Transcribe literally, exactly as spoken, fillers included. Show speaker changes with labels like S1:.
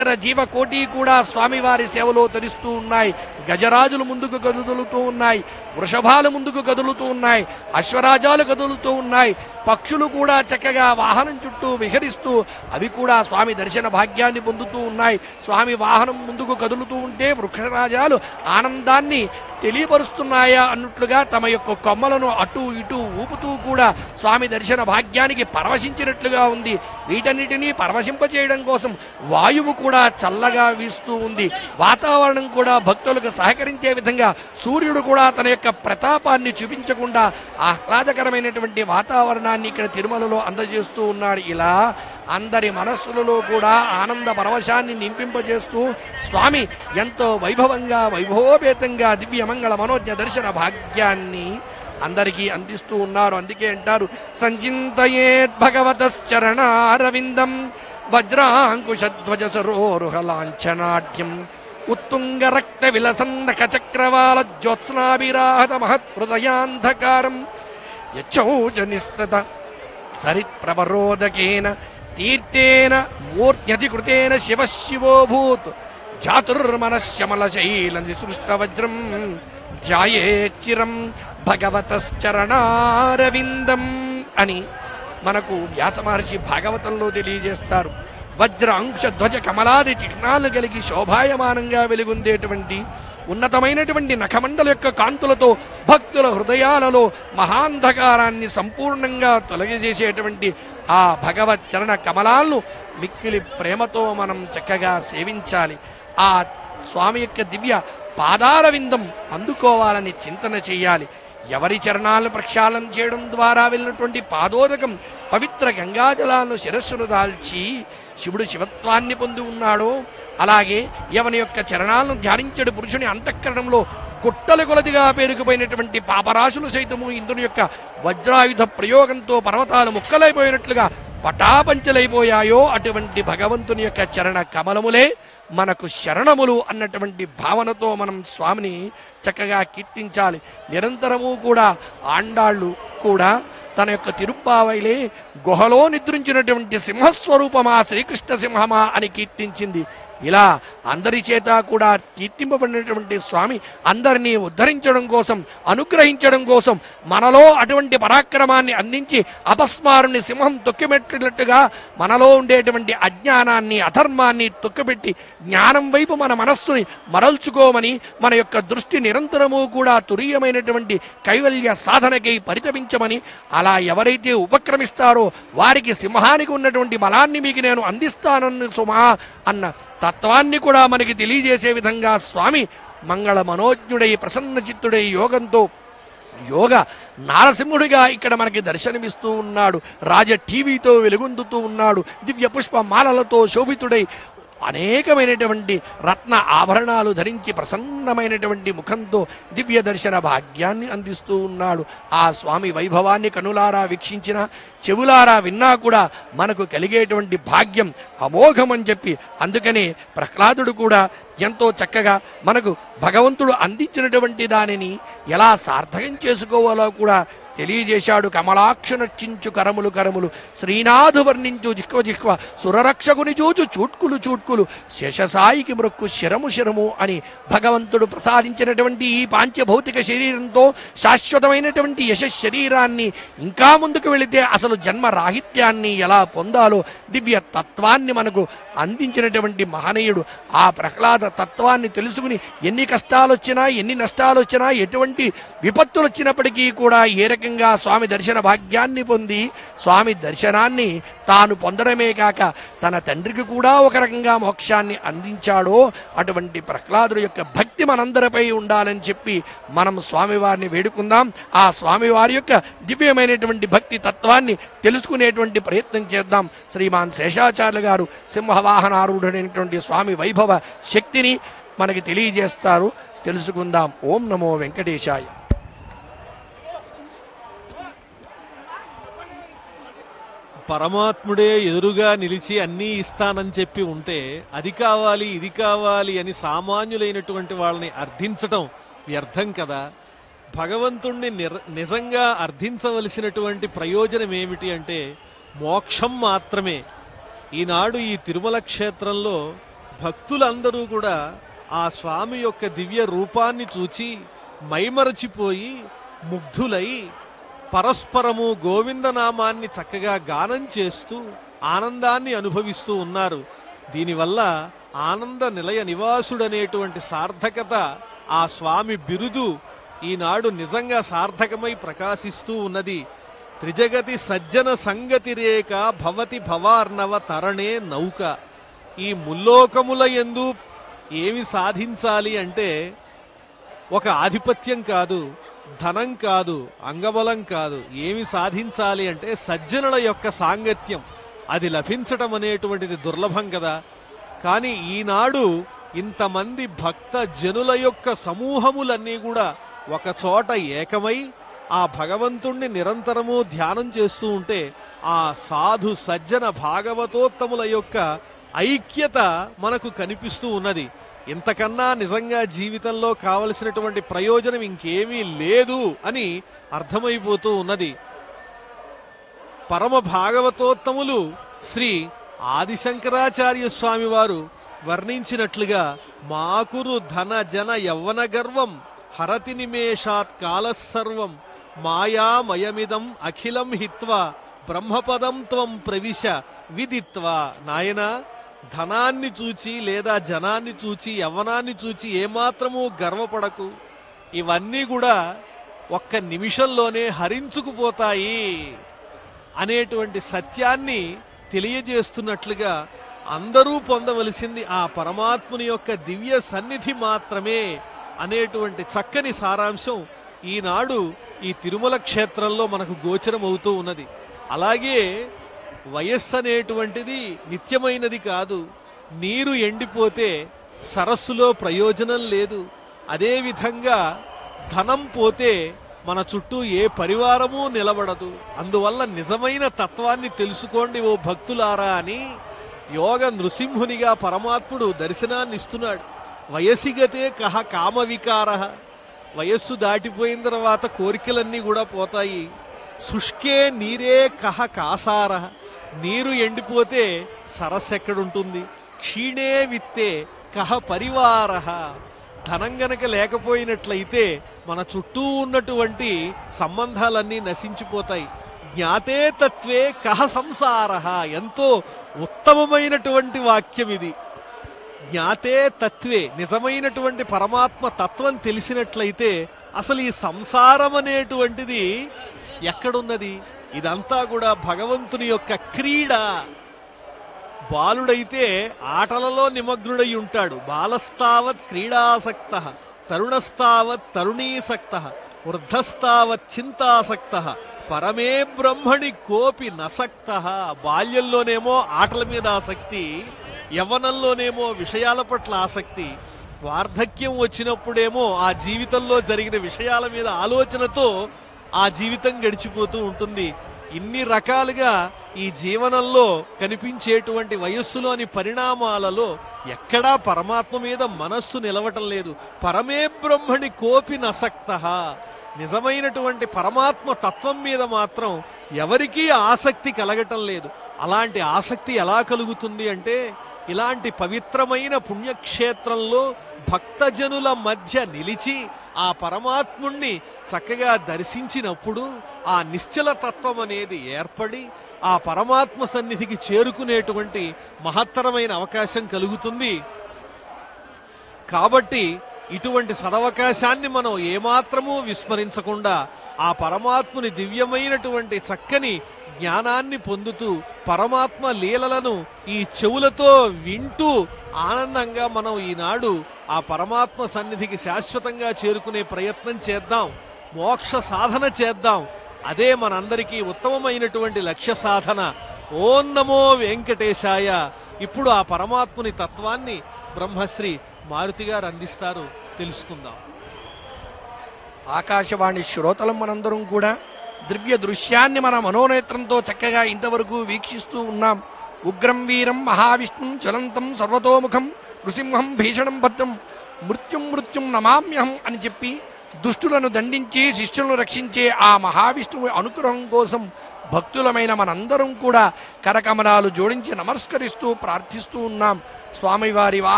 S1: జీవకోటి కూడా స్వామివారి సేవలో తరిస్తూ ఉన్నాయి. గజరాజులు ముందుకు కదులుతూ ఉన్నాయి, వృషభాలు ముందుకు కదులుతూ ఉన్నాయి, అశ్వరాజాలు కదులుతూ ఉన్నాయి, పక్షులు కూడా చక్కగా వాహనం చుట్టూ విహరిస్తూ అవి కూడా స్వామి దర్శన భాగ్యాన్ని పొందుతూ ఉన్నాయి. స్వామి వాహనం ముందుకు కదులుతూ ఉంటే వృక్షరాజాలు ఆనందాన్ని తెలియపరుస్తున్నాయా అన్నట్లుగా తమ యొక్క కొమ్మలను అటు ఇటు ఊపుతూ కూడా స్వామి దర్శన భాగ్యానికి పరవశించినట్లుగా ఉంది. వీటన్నిటినీ పరవశింపచేయడం కోసం వాయువు కూడా చల్లగా వీస్తూ ఉంది. వాతావరణం కూడా భక్తులకు సహకరించే విధంగా సూర్యుడు కూడా తన యొక్క ప్రతాపాన్ని చూపించకుండా ఆహ్లాదకరమైనటువంటి వాతావరణాన్ని ఇక్కడ తిరుమలలో అందజేస్తూ ఉన్నాడు. ఇలా అందరి మనస్సులలో కూడా ఆనంద పరవశాన్ని నింపింపజేస్తూ స్వామి ఎంతో వైభవంగా వైభవోపేతంగా దివ్య మంగళ మనోజ్ఞ దర్శన భాగ్యాన్ని అందరికీ అందిస్తూ ఉన్నారు. అందుకే అంటారు, సంచింతయేత్ భగవతశ్చరణారవిందం వజ్రాంకుశధ్వజ సరోరుహలాంఛనాఢ్యం ఉత్తుంగ రక్త విలసన్నక చక్రవాల జ్యోత్స్నాభిరాహత మహత్హృదయాంధకారం యచ్చౌచ నిస్సత సరిత్ప్రవరోదకేన తీర్థేన మూర్త్యధికృతేన శివ శివోభూత్ జాతుర్మనశ్యమల శైల నిసృష్ట వజ్రం ధ్యాయేచ్చిరం భగవతశ్చరణారవిందం అని మనకు వ్యాస మహర్షి భాగవతంలో తెలియజేస్తారు. వజ్ర అంశ ధ్వజ కమలాది చిహ్నాలు కలిగి శోభాయమానంగా వెలుగుందేటువంటి ఉన్నతమైనటువంటి నఖమండల యొక్క కాంతులతో భక్తుల హృదయాలలో మహాంధకారాన్ని సంపూర్ణంగా తొలగిజేసేటువంటి ఆ భగవత్ చరణ కమలాలను మిక్కిలి ప్రేమతో మనం చక్కగా సేవించాలి. ఆ స్వామి యొక్క దివ్య పాదాల విందం అందుకోవాలని చింతన చేయాలి. ఎవరి చరణాలను ప్రక్షాళన చేయడం ద్వారా వెళ్ళినటువంటి పాదోదకం పవిత్ర గంగాజలాలను శిరస్సును దాల్చి శివుడు శివత్వాన్ని పొంది ఉన్నాడో, అలాగే ఎవని యొక్క చరణాలను ధ్యానించడు పురుషుని అంతఃకరణంలో గుట్టల కొలదిగా పేరుకుపోయినటువంటి పాపరాశులు సైతము ఇంద్రుని యొక్క వజ్రాయుధ ప్రయోగంతో పర్వతాలు ముక్కలైపోయినట్లుగా పటాపంచలైపోయాయో అటువంటి భగవంతుని యొక్క చరణ కమలములే మనకు శరణములు అన్నటువంటి భావనతో మనం స్వామిని చక్కగా కీర్తించాలి. నిరంతరము కూడా ఆండాళ్ళు కూడా తన యొక్క తిరుప్పావైలే గుహలో నిద్రించినటువంటి సింహస్వరూపమా శ్రీకృష్ణ సింహమా అని కీర్తించింది. ఇలా అందరి చేత కూడా కీర్తింపబడినటువంటి స్వామి అందరినీ ఉద్ధరించడం కోసం, అనుగ్రహించడం కోసం మనలో అటువంటి పరాక్రమాన్ని అందించి అపస్మారుని సింహం తొక్కిపెట్టినట్టుగా మనలో ఉండేటువంటి అజ్ఞానాన్ని అధర్మాన్ని తొక్కిపెట్టి జ్ఞానం వైపు మన మనస్సుని మరల్చుకోమని, మన యొక్క దృష్టి నిరంతరము కూడా తురీయమైనటువంటి కైవల్య సాధనకై పరితపించమని, అలా ఎవరైతే ఉపక్రమిస్తారో వారికి సింహానికి ఉన్నటువంటి బలాన్ని మీకు నేను అందిస్తానన్న సుమా అన్న తత్వాన్ని కూడా మనకి తెలియజేసే విధంగా స్వామి మంగళ మనోజ్ఞుడై ప్రసన్న చిత్తుడై యోగంతో యోగ నారసింహుడిగా ఇక్కడ మనకి దర్శనమిస్తూ ఉన్నాడు. రాజ టీవీతో వెలుగొందుతూ ఉన్నాడు. దివ్య పుష్ప మాలలతో శోభితుడై అనేకమైనటువంటి రత్న ఆభరణాలు ధరించి ప్రసన్నమైనటువంటి ముఖంతో దివ్య దర్శన భాగ్యాన్ని అందిస్తూ ఉన్నాడు. ఆ స్వామి వైభవాన్ని కనులారా వీక్షించిన, చెవులారా విన్నా కూడా మనకు కలిగేటువంటి భాగ్యం అమోఘమని చెప్పి అందుకనే ప్రహ్లాదుడు కూడా ఎంతో చక్కగా మనకు భగవంతుడు అందించినటువంటి దానిని ఎలా సార్థకం చేసుకోవాలో కూడా తెలియజేశాడు. కమలాక్ష నర్చించు కరములు కరములు శ్రీనాథు వర్ణించు జిహ్వ జిహ్వ సురరక్షకుని చూచు చూట్కులు చూట్కులు శేషసాయికి మృక్కు శిరము శిరము అని భగవంతుడు ప్రసాదించినటువంటి ఈ పాంచభౌతిక శరీరంతో శాశ్వతమైనటువంటి యశ శరీరాన్ని ఇంకా ముందుకు వెళితే అసలు జన్మ రాహిత్యాన్ని ఎలా పొందాలో దివ్య తత్వాన్ని మనకు అందించినటువంటి మహనీయుడు. ఆ ప్రహ్లాద తత్వాన్ని తెలుసుకుని ఎన్ని కష్టాలు వచ్చినా, ఎన్ని నష్టాలు వచ్చినా, ఎటువంటి విపత్తులు వచ్చినప్పటికీ కూడా ఏ రకంగా స్వామి దర్శన భాగ్యాన్ని పొంది స్వామి దర్శనాన్ని తాను పొందడమే కాక తన తండ్రికి కూడా ఒక రకంగా మోక్షాన్ని అందించాడో అటువంటి ప్రహ్లాదుడి యొక్క భక్తి మనందరిపై ఉండాలని చెప్పి మనం స్వామివారిని వేడుకుందాం. ఆ స్వామివారి యొక్క దివ్యమైనటువంటి భక్తి తత్వాన్ని తెలుసుకునేటువంటి ప్రయత్నం చేద్దాం. శ్రీమాన్ శేషాచార్యులు గారు సింహవాహనారూఢుడైనటువంటి స్వామి వైభవ శక్తిని మనకి తెలియజేస్తారు. తెలుసుకుందాం. ఓం నమో వెంకటేశాయ.
S2: పరమాత్ముడే ఎదురుగా నిలిచి అన్నీ ఇస్తానని చెప్పి ఉంటే అది కావాలి ఇది కావాలి అని సామాన్యులైనటువంటి వాళ్ళని అర్థించటం వ్యర్థం కదా. భగవంతుణ్ణి నిజంగా అర్థించవలసినటువంటి ప్రయోజనం ఏమిటి అంటే మోక్షం మాత్రమే. ఈనాడు ఈ తిరుమల క్షేత్రంలో భక్తులందరూ కూడా ఆ స్వామి యొక్క దివ్య రూపాన్ని చూచి మైమరచిపోయి ముగ్ధులై పరస్పరము గోవిందనామాన్ని చక్కగా గానం చేస్తూ ఆనందాన్ని అనుభవిస్తూ ఉన్నారు. దీనివల్ల ఆనంద నిలయ నివాసుడనేటువంటి సార్థకత, ఆ స్వామి బిరుదు ఈనాడు నిజంగా సార్థకమై ప్రకాశిస్తూ ఉన్నది. త్రిజగతి సజ్జన సంగతి రేఖ భవతి భవార్ణవ తరణే నౌక. ఈ ముల్లోకముల యందు ఏమి సాధించాలి అంటే ఒక ఆధిపత్యం కాదు, ధనం కాదు, అంగబలం కాదు. ఏమి సాధించాలి అంటే సజ్జనుల యొక్క సాంగత్యం. అది లభించటం అనేటువంటిది దుర్లభం కదా. కానీ ఈనాడు ఇంతమంది భక్త జనుల యొక్క సమూహములన్నీ కూడా ఒక చోట ఏకమై ఆ భగవంతుణ్ణి నిరంతరము ధ్యానం చేస్తూ ఉంటే ఆ సాధు సజ్జన భాగవతోత్తముల యొక్క ఐక్యత మనకు కనిపిస్తూ ఉన్నది. ఇంతకన్నా నిజంగా జీవితంలో కావలసినటువంటి ప్రయోజనం ఇంకేమీ లేదు అని అర్థమైపోతూ ఉన్నది. పరమ భాగవతోత్తములు శ్రీ ఆదిశంకరాచార్య స్వామి వారు వర్ణించినట్లుగా మాకురు ధన జన యవ్వన గర్వం హరతి నిమేషాత్ కాలసర్వం మాయామయమిదం అఖిలం హిత్వా బ్రహ్మపదం త్వం ప్రవిశ విదిత్వా. నాయనా, ధనాన్ని చూచి లేదా జనాన్ని చూచి యవ్వనాన్ని చూచి ఏమాత్రము గర్వపడకు. ఇవన్నీ కూడా ఒక్క నిమిషంలోనే హరించుకుపోతాయి అనేటువంటి సత్యాన్ని తెలియజేస్తున్నట్లుగా అందరూ పొందవలసింది ఆ పరమాత్ముని యొక్క దివ్య సన్నిధి మాత్రమే అనేటువంటి చక్కని సారాంశం ఈనాడు ఈ తిరుమల క్షేత్రంలో మనకు గోచరమవుతూ ఉన్నది. అలాగే వయస్సు అనేటువంటిది నిత్యమైనది కాదు. నీరు ఎండిపోతే సరస్సులో ప్రయోజనం లేదు. అదేవిధంగా ధనం పోతే మన చుట్టూ ఏ పరివారమూ నిలబడదు. అందువల్ల నిజమైన తత్వాన్ని తెలుసుకోండి ఓ భక్తులారా అని యోగ నృసింహునిగా పరమాత్ముడు దర్శనాన్ని ఇస్తున్నాడు. వయసిగతే కహ కామ వికార. వయస్సు దాటిపోయిన తర్వాత కోరికలన్నీ కూడా పోతాయి. శుష్కే నీరే కహ కాసార. నీరు ఎండిపోతే సరస్సు ఎక్కడుంటుంది? క్షీణే విత్తే కహ పరివార. ధనం గనక లేకపోయినట్లయితే మన చుట్టూ ఉన్నటువంటి సంబంధాలన్నీ నశించిపోతాయి. జ్ఞాతే తత్వే కహ సంసార. ఎంతో ఉత్తమమైనటువంటి వాక్యం ఇది. జ్ఞాతే తత్వే, నిజమైనటువంటి పరమాత్మ తత్వం తెలిసినట్లయితే అసలు ఈ సంసారం అనేటువంటిది ఎక్కడున్నది? ఇదంతా కూడా భగవంతుని యొక్క క్రీడ. బాలుడైతే ఆటలలో నిమగ్నుడై ఉంటాడు. బాలస్తావత్ క్రీడాసక్త, తరుణస్తావత్ తరుణీసక్త, వృద్ధస్తావత్ చింతాసక్త, పరమే బ్రహ్మణి కోపి నసక్త. బాల్యంలోనేమో ఆటల మీద ఆసక్తి, యవ్వనంలోనేమో విషయాల పట్ల ఆసక్తి, వార్ధక్యం వచ్చినప్పుడేమో ఆ జీవితంలో జరిగిన విషయాల మీద ఆలోచనతో ఆ జీవితం గడిచిపోతూ ఉంటుంది. ఇన్ని రకాలుగా ఈ జీవనంలో కనిపించేటువంటి వయస్సులోని పరిణామాలలో ఎక్కడా పరమాత్మ మీద మనస్సు నిలవటం లేదు. పరమే బ్రహ్మణి కోపి నసక్త. నిజమైనటువంటి పరమాత్మ తత్వం మీద మాత్రం ఎవరికీ ఆసక్తి కలగటం లేదు. అలాంటి ఆసక్తి ఎలా కలుగుతుంది అంటే ఇలాంటి పవిత్రమైన పుణ్యక్షేత్రంలో భక్తజనుల మధ్య నిలిచి ఆ పరమాత్ముణ్ణి చక్కగా దర్శించినప్పుడు ఆ నిశ్చల తత్వం అనేది ఏర్పడి ఆ పరమాత్మ సన్నిధికి చేరుకునేటువంటి మహత్తరమైన అవకాశం కలుగుతుంది. కాబట్టి ఇటువంటి సదవకాశాన్ని మనం ఏమాత్రమూ విస్మరించకుండా ఆ పరమాత్ముని దివ్యమైనటువంటి చక్కని జ్ఞానాన్ని పొందుతూ పరమాత్మ లీలలను ఈ చెవులతో వింటూ ఆనందంగా మనం ఈనాడు ఆ పరమాత్మ సన్నిధికి శాశ్వతంగా చేరుకునే ప్రయత్నం చేద్దాం. మోక్ష సాధన చేద్దాం. అదే మనందరికీ ఉత్తమమైనటువంటి లక్ష్య సాధన. ఓం నమో వెంకటేశాయ. ఇప్పుడు ఆ పరమాత్ముని తత్వాన్ని బ్రహ్మశ్రీ మారుతి గారు అందిస్తారు, తెలుసుకుందాం.
S1: ఆకాశవాణి శ్రోతలం మనందరం కూడా దివ్య దృశ్యాన్ని మన మనోనేత్రంతో చక్కగా ఇంతవరకు వీక్షిస్తూ ఉన్నాం. ఉగ్రం వీరం మహావిష్ణుం జ్వలంతం సర్వతోముఖం నృసింహం భీషణం భద్రం మృత్యుం మృత్యుం నమామ్యహం అని చెప్పి దుష్టులను దండించి శిష్యులను రక్షించే ఆ మహావిష్ణువు అనుగ్రహం కోసం భక్తులమైన మనందరం కూడా కరకమలాలు జోడించి నమస్కరిస్తూ ప్రార్థిస్తూ ఉన్నాం. స్వామివారి